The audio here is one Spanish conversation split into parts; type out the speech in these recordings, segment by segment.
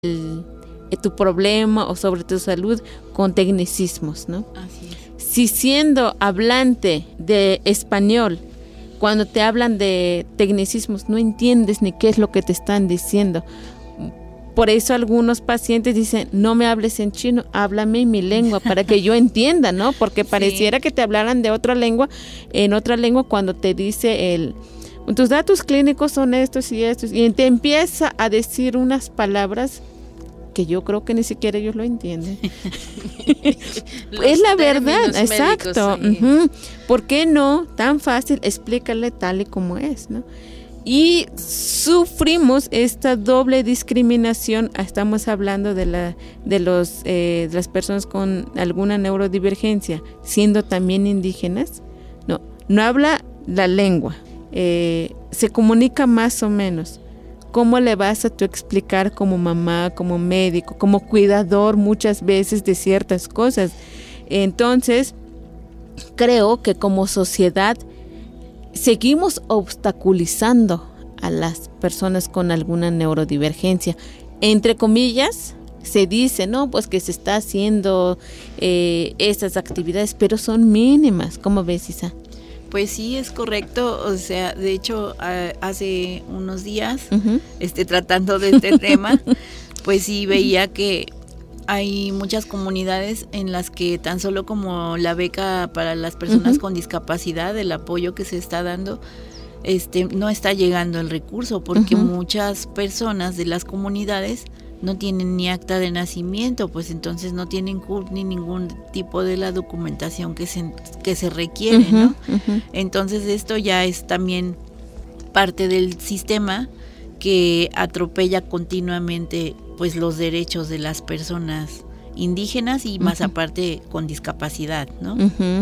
tu problema o sobre tu salud con tecnicismos, ¿no? Así es. Si siendo hablante de español, cuando te hablan de tecnicismos, no entiendes ni qué es lo que te están diciendo. Por eso algunos pacientes dicen, no me hables en chino, háblame en mi lengua para que yo entienda, ¿no? Porque pareciera que te hablaran de otra lengua, en otra lengua cuando te dice tus datos clínicos son estos y estos, y te empieza a decir unas palabras que yo creo que ni siquiera ellos lo entienden. Es la verdad, exacto. ¿Por qué no? Tan fácil, explícale tal y como es, ¿no? Y sufrimos esta doble discriminación. Estamos hablando de las personas con alguna neurodivergencia, siendo también indígenas. No habla la lengua, se comunica más o menos. ¿Cómo le vas a tú explicar como mamá, como médico, como cuidador muchas veces de ciertas cosas? Entonces, creo que como sociedad seguimos obstaculizando a las personas con alguna neurodivergencia. Entre comillas, se dice, no, pues que se está haciendo estas actividades, pero son mínimas. ¿Cómo ves, Isa? Pues sí, es correcto. O sea, de hecho, hace unos días, tratando de este tema, pues sí veía que hay muchas comunidades en las que tan solo como la beca para las personas con discapacidad, el apoyo que se está dando, no está llegando el recurso, porque muchas personas de las comunidades no tienen ni acta de nacimiento, pues entonces no tienen CURP ni ningún tipo de la documentación que se requiere, ¿no? Entonces esto ya es también parte del sistema que atropella continuamente pues los derechos de las personas indígenas y más aparte con discapacidad, ¿no?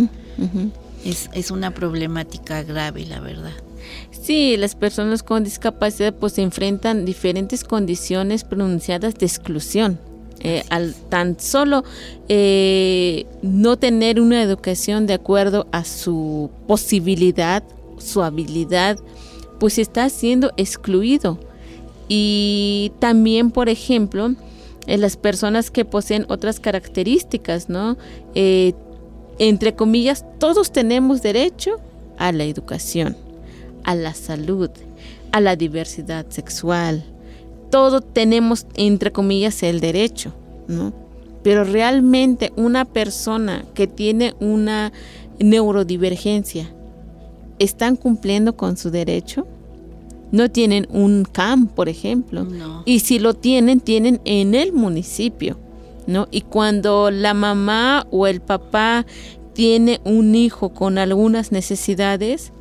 Es una problemática grave, la verdad. Sí, las personas con discapacidad pues se enfrentan diferentes condiciones pronunciadas de exclusión. Al tan solo no tener una educación de acuerdo a su posibilidad, su habilidad, pues está siendo excluido. Y también, por ejemplo, las personas que poseen otras características, ¿no? Entre comillas, todos tenemos derecho a la educación, a la salud, a la diversidad sexual. Todos tenemos, entre comillas, el derecho, ¿no? Pero realmente una persona que tiene una neurodivergencia, ¿están cumpliendo con su derecho? No tienen un CAM, por ejemplo. No. Y si lo tienen en el municipio, ¿no? Y cuando la mamá o el papá tiene un hijo con algunas necesidades,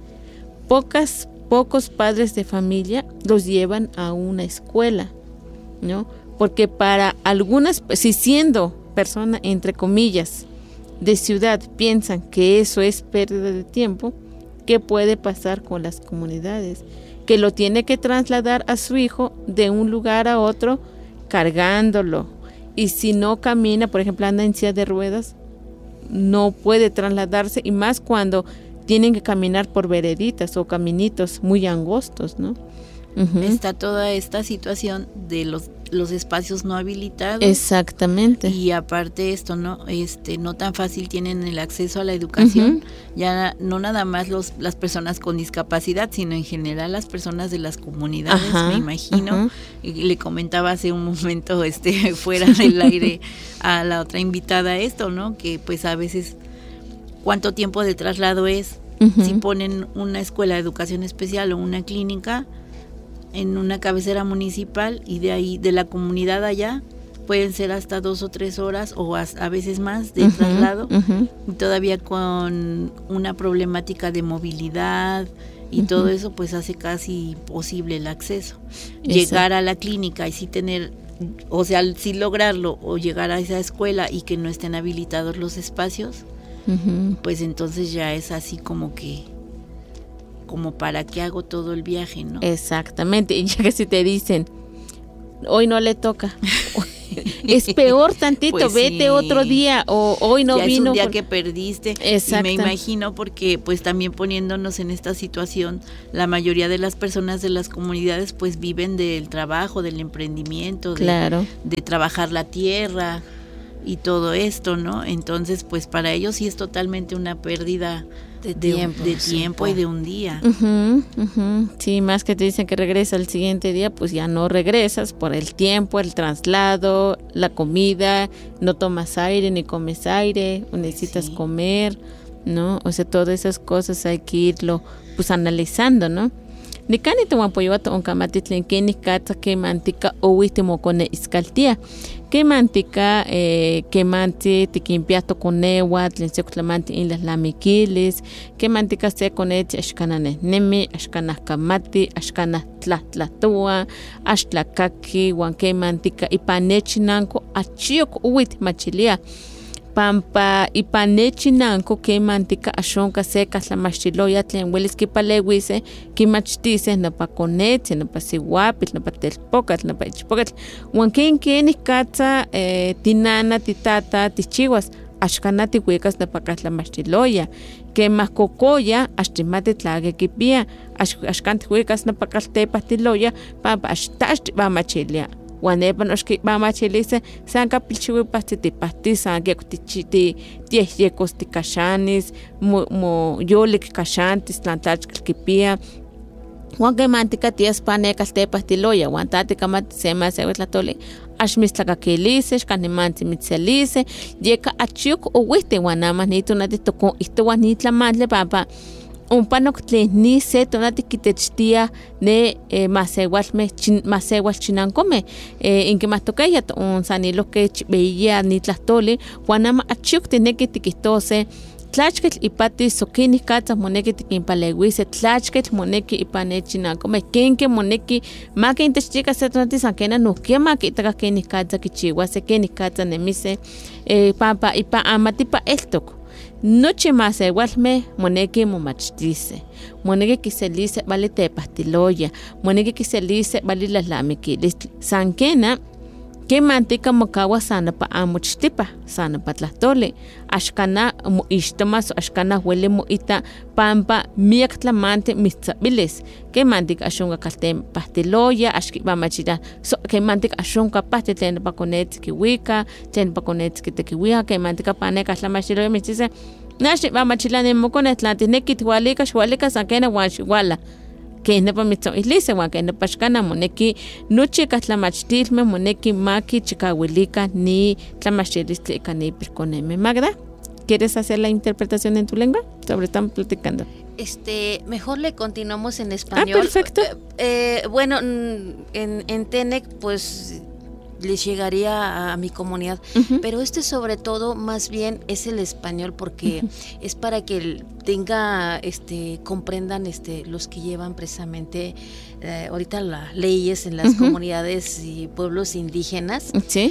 pocos padres de familia los llevan a una escuela, ¿no? Porque para algunas, si siendo persona, entre comillas, de ciudad, piensan que eso es pérdida de tiempo, ¿qué puede pasar con las comunidades? Que lo tiene que trasladar a su hijo de un lugar a otro cargándolo. Y si no camina, por ejemplo, anda en silla de ruedas, no puede trasladarse, y más cuando tienen que caminar por vereditas o caminitos muy angostos, ¿no? Está toda esta situación de los espacios no habilitados. Exactamente. Y aparte esto, ¿no? No tan fácil tienen el acceso a la educación, ya no nada más las personas con discapacidad, sino en general las personas de las comunidades, me imagino. Y le comentaba hace un momento fuera del aire a la otra invitada esto, ¿no? Que pues a veces cuánto tiempo de traslado es, si ponen una escuela de educación especial o una clínica en una cabecera municipal, y de ahí, de la comunidad allá, pueden ser hasta 2 o 3 horas o a veces más de traslado, y todavía con una problemática de movilidad y todo eso, pues hace casi imposible el acceso. Llegar a la clínica y sí tener, o sea, sí lograrlo, o llegar a esa escuela y que no estén habilitados los espacios, pues entonces ya es así como para qué hago todo el viaje, ¿no? Exactamente. Y ya que si te dicen, hoy no le toca, es peor tantito, pues vete sí, otro día o hoy no ya vino. Es un día que perdiste. Exacto. Y me imagino porque pues también poniéndonos en esta situación, la mayoría de las personas de las comunidades pues viven del trabajo, del emprendimiento, claro, de trabajar la tierra y todo esto, ¿no? Entonces pues para ellos sí es totalmente una pérdida de tiempo y de un día. Sí, más que te dicen que regresa el siguiente día, pues ya no regresas por el tiempo, el traslado, la comida, no tomas aire ni comes aire, necesitas comer, ¿no? O sea, todas esas cosas hay que irlo pues analizando, ¿no? Nikani tuwapoyowato onkamatitlen keni katsa que mantica owitimo con iscaltía. Que mantica que manti tikimpiato con newa tlen seclamanti in las lamiquiles, que mantica se con ashkanane nemi, ashkanah kamati, ashkanah tlatlatua, ashtlakaki, wan que mantica ipanechinanko achiok uwit machilia. Pampa ipanechinanko que mantica ashonka seca tlamachtiloya tlen welis kipalewise kimachtise napa konetzi, napa siuapitl, napa telpokatl, napa ichpokatl, uan kenih katsa tinana, titata, tichiwas, axkanah tiuikas napa katlamachtiloya, kemah kokoya axtimati tlake kipia, axkan tiuikas napa kaltepahtiloya, pampa axtachtiwamachilia. Uan nepan oxkipamachilise san kapilchiuipas titipahtis san tiyehyekos tikaxanis mo yolik kaxantis tlan tlachkal kipia uan kemantika tiaspa nekaltepahtiloya uan tatikamati se masewetlatoli axmistlakakilise xkanimantzi mitzselise yeka achiok owihti uan amah nitonatitokon ihtowan nitlamantli pampa onpanok tlen ni se tonati kitechtia ne masewal chinankomeh inkimahtokeya onsanilohkeh chibeiya nitlahtoli uan ama achiok tineki tikihtose tlachketl ipati sokinih katsa moneki tikinpalewise tlachketl moneki ipan nechinankomeh kenke moneki makintechtika se tonati san kena nohkia makitakah kenih katsa kichiuase kenih katsa nemise pampa ipan amatipa eltok. Nochi masewalmeh moneki momachtise, moneki kiselise vali tepahtiloya, moneki kiselise vali lalamiquilistli. San kena kemantika mokawa sanapa amochtipah, sanapa tlahtoli, axkanah moixtomas, axkanah ueli moita pampa miak tlamanti mitztzabilis, kemantika axonka kaltepahtiloya, axkipamachila, kemantika axonka pahti tlen nepa konetzi kiwika, tlen nepa konetzi kitekiwia, kemantika paneka tlamachtiloya mitzise, naxkipamachila nemokoneh tlan tineki tiualika xualika san kena uan xiuala. Que nepa mitzoihlise uan que nepa xkanah moneki nochi katlamachtilmeh moneki maki chikawilika ni tlamachtilistli ika nipilkonemeh. Magda, ¿quieres hacer la interpretación en tu lengua? Sobre estamos platicando. Mejor le continuamos en español. Perfecto. Bueno, en Tenec, pues les llegaría a mi comunidad, pero sobre todo más bien es el español porque es para que tenga, comprendan los que llevan precisamente ahorita las leyes en las comunidades y pueblos indígenas. Sí.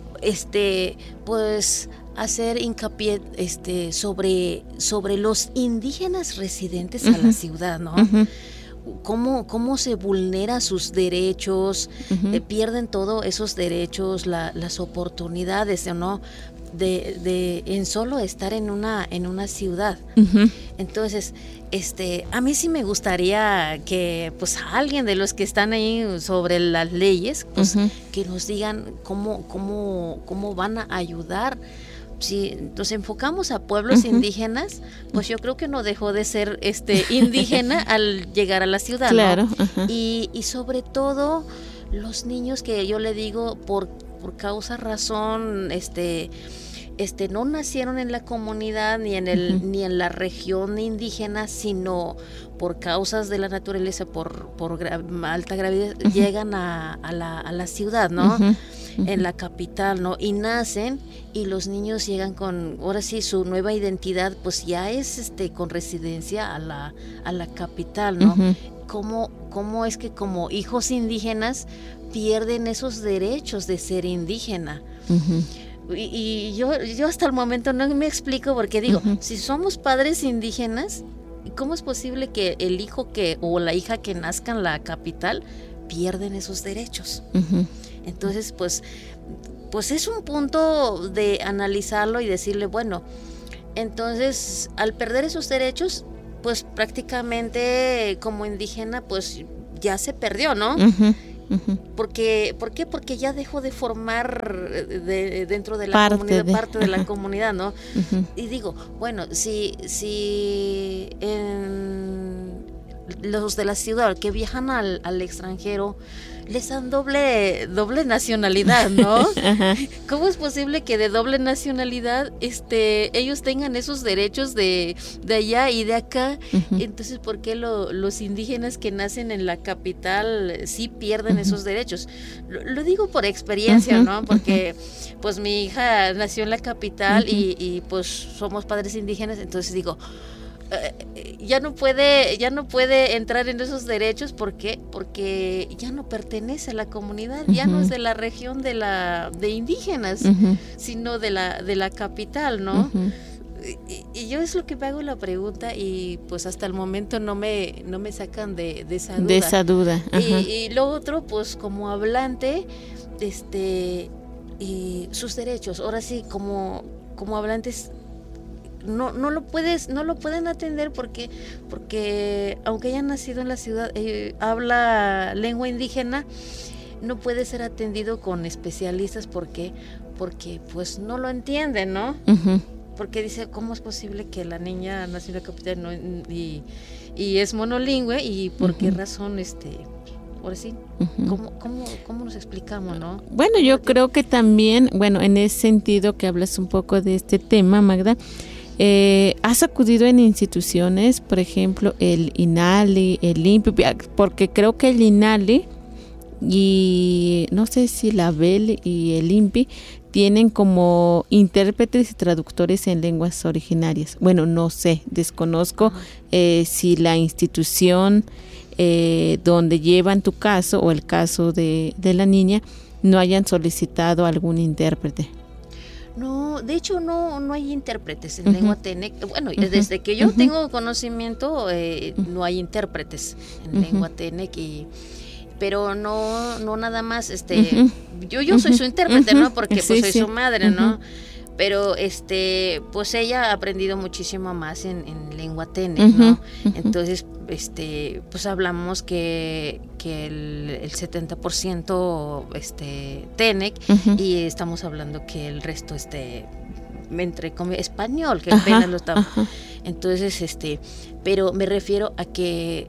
Pues hacer hincapié sobre los indígenas residentes a la ciudad, ¿no? Cómo se vulnera sus derechos, pierden todos esos derechos, las oportunidades, ¿no? De en solo estar en una ciudad. Entonces, a mí sí me gustaría que pues alguien de los que están ahí sobre las leyes, pues que nos digan cómo van a ayudar. Si nos enfocamos a pueblos indígenas, pues yo creo que no dejó de ser indígena al llegar a la ciudad, claro, ¿no? Y sobre todo los niños que yo le digo por razón no nacieron en la comunidad ni en la región indígena, sino por causas de la naturaleza, por alta gravedad, llegan a la ciudad, ¿no? En la capital, ¿no? Y nacen y los niños llegan con, ahora sí, su nueva identidad, pues ya es con residencia a la capital, ¿no? ¿Cómo es que como hijos indígenas pierden esos derechos de ser indígena? Y yo hasta el momento no me explico porque digo, si somos padres indígenas, ¿cómo es posible que el hijo o la hija que nazca en la capital pierden esos derechos? Entonces, pues pues es un punto de analizarlo y decirle, bueno, entonces al perder esos derechos, pues prácticamente como indígena, pues ya se perdió, ¿no? ¿Por qué? Porque ya dejó de formar dentro de la comunidad, parte de la comunidad, ¿no? Y digo, bueno, si los de la ciudad que viajan al extranjero les dan doble nacionalidad, ¿no? ¿Cómo es posible que de doble nacionalidad ellos tengan esos derechos de allá y de acá? Entonces, ¿por qué los indígenas que nacen en la capital sí pierden esos derechos? Lo digo por experiencia, ¿no? Porque pues mi hija nació en la capital y pues somos padres indígenas, entonces digo, ya no puede entrar en esos derechos. ¿Por qué? Porque ya no pertenece a la comunidad, ya no es de la región de indígenas, sino de la capital, ¿no? Y yo es lo que me hago la pregunta y pues hasta el momento no me sacan de esa duda. De esa duda. Y lo otro, pues como hablante, y sus derechos, ahora sí, como hablantes, no lo pueden atender porque aunque haya nacido en la ciudad, habla lengua indígena, no puede ser atendido con especialistas porque pues no lo entienden, ¿no? Porque dice, ¿cómo es posible que la niña nació en la capital y es monolingüe y por qué razón ahora sí, ¿cómo nos explicamos, no? Bueno, yo creo que también, en ese sentido que hablas un poco de este tema, Magda, ¿has acudido en instituciones, por ejemplo, el INALI, el INPI? Porque creo que el INALI y no sé si la BEL y el INPI tienen como intérpretes y traductores en lenguas originarias. Bueno, no sé, desconozco si la institución donde llevan tu caso o el caso de la niña no hayan solicitado algún intérprete. No, de hecho no hay intérpretes en lengua Tenec. Bueno, desde que yo tengo conocimiento no hay intérpretes en lengua Tenec, pero no nada más yo soy su intérprete, ¿no? Porque pues soy su madre, ¿no? Pero pues ella ha aprendido muchísimo más en lengua Tenec, ¿no? Entonces pues hablamos que el 70% Tenec y estamos hablando que el resto entre comillas español, que apenas lo estamos. Entonces pero me refiero a que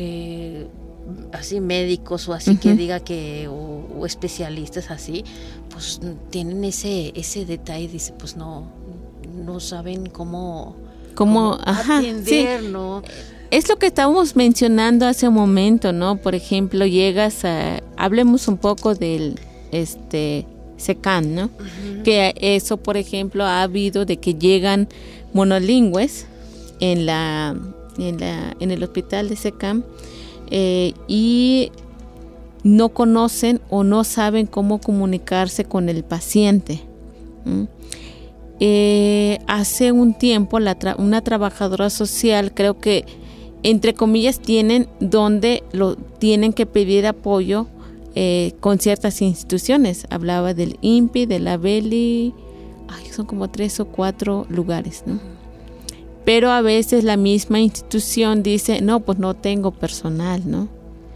así médicos o así que diga que o especialistas así, pues tienen ese detalle, dice, pues no saben cómo atender, ¿no? Es lo que estábamos mencionando hace un momento, ¿no? Por ejemplo, hablemos un poco del SECAN, ¿no? Que eso, por ejemplo, ha habido de que llegan monolingües en el hospital de SECAN y no conocen o no saben cómo comunicarse con el paciente. Hace un tiempo una trabajadora social, creo que entre comillas tienen que pedir apoyo con ciertas instituciones. Hablaba del INPI, de la BELI, son como 3 o 4 lugares, ¿no? Pero a veces la misma institución dice, no, pues no tengo personal, ¿no?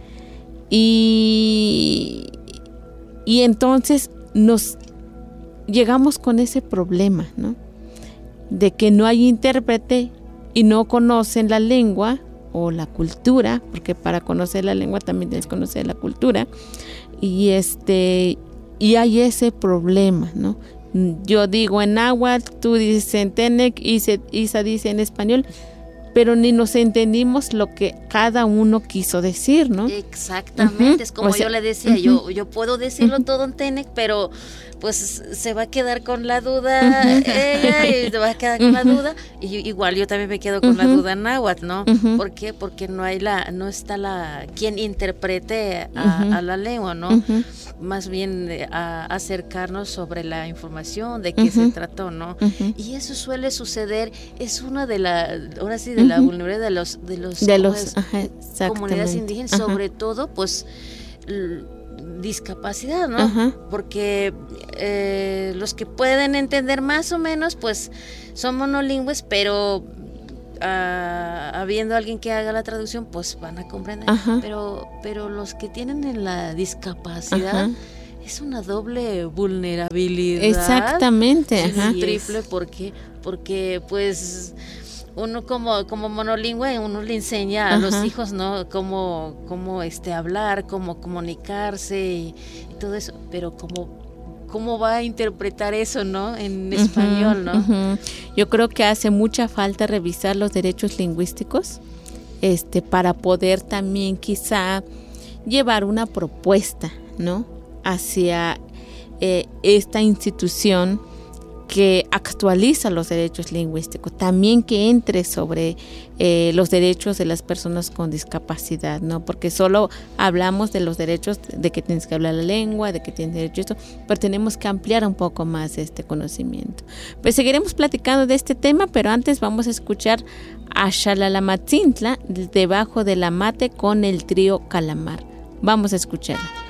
Y entonces nos llegamos con ese problema, ¿no? De que no hay intérprete y no conocen la lengua o la cultura, porque para conocer la lengua también tienes que conocer la cultura, y hay ese problema, ¿no? Yo digo en náhuatl, tú dices en Tenec, Isa dice en español, pero ni nos entendimos lo que cada uno quiso decir, ¿no? Exactamente, es como yo le decía, yo puedo decirlo todo en Tenec, pero pues se va a quedar con la duda ella y se va a quedar con la duda, y igual yo también me quedo con la duda en náhuatl, ¿no? ¿Por qué? Porque no está quien interprete a la lengua, ¿no? Más bien a acercarnos sobre la información de qué se trató, ¿no? Y eso suele suceder, es una de la vulnerabilidad de los comunidades indígenas, sobre todo pues discapacidad, ¿no? Porque los que pueden entender más o menos, pues son monolingües, pero habiendo alguien que haga la traducción, pues van a comprender. Pero los que tienen la discapacidad es una doble vulnerabilidad. Exactamente. Triple, porque pues uno como monolingüe, uno le enseña a los hijos, ¿no? Cómo hablar, cómo comunicarse y todo eso, pero cómo va a interpretar eso, ¿no? En español, ¿no? Yo creo que hace mucha falta revisar los derechos lingüísticos, para poder también quizá llevar una propuesta, ¿no? Hacia esta institución que actualiza los derechos lingüísticos, también que entre sobre los derechos de las personas con discapacidad, ¿no? Porque solo hablamos de los derechos de que tienes que hablar la lengua, de que tienes derecho a esto, pero tenemos que ampliar un poco más este conocimiento. Pues seguiremos platicando de este tema, pero antes vamos a escuchar a Xalalamatzintla, Debajo de la Mate, con el trío Calamar. Vamos a escucharla.